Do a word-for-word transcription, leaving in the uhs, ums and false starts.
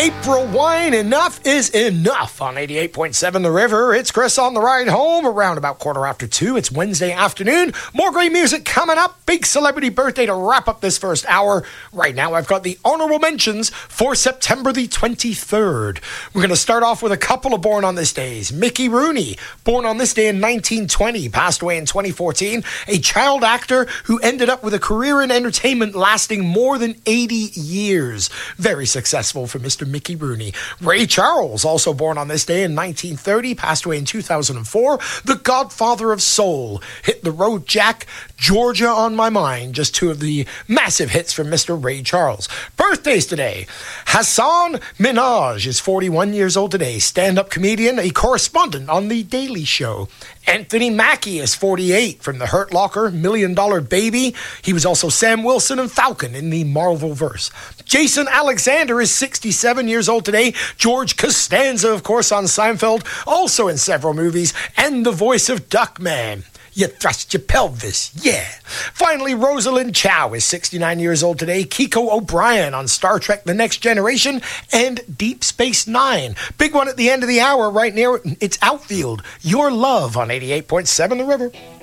April wine, enough is enough on eighty-eight point seven The River. It's Chris on the ride home around about quarter after two. It's Wednesday afternoon. More great music coming up. Big celebrity birthday to wrap up this first hour. Right now, I've got the honorable mentions for September the twenty-third. We're going to start off with a couple of born on this days. Mickey Rooney, born on this day in nineteen twenty, passed away in twenty fourteen. A child actor who ended up with a career in entertainment lasting more than eighty years. Very successful for Mister Mickey Rooney. Ray Charles, also born on this day in nineteen thirty, passed away in two thousand four. The godfather of soul. Hit the Road Jack, Georgia on My Mind. Just two of the massive hits from Mister Ray Charles. Birthdays today. Hassan Minhaj is forty-one years old today. Stand-up comedian, a correspondent on The Daily Show. Anthony Mackie is forty-eight from The Hurt Locker, Million Dollar Baby. He was also Sam Wilson and Falcon in the Marvelverse. Jason Alexander is sixty-seven years old today. George Costanza, of course, on Seinfeld, also in several movies, and the voice of Duckman. You thrust your pelvis, yeah. Finally, Rosalind Chow is sixty-nine years old today. Kiko O'Brien on Star Trek The Next Generation and Deep Space Nine. Big one at the end of the hour right near, it's Outfield. Your Love on eighty-eight point seven The River.